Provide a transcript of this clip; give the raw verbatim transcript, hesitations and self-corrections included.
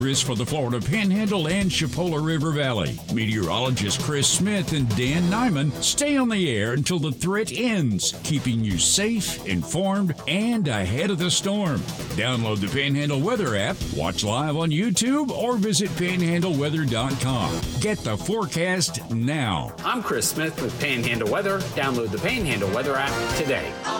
Is for the Florida Panhandle and Chipola River Valley. Meteorologist Chris Smith and Dan Nyman stay on the air until the threat ends, keeping you safe, informed, and ahead of the storm. Download the Panhandle Weather app, watch live on YouTube, or visit panhandle weather dot com. Get the forecast now. I'm Chris Smith with Panhandle Weather. Download the Panhandle Weather app today.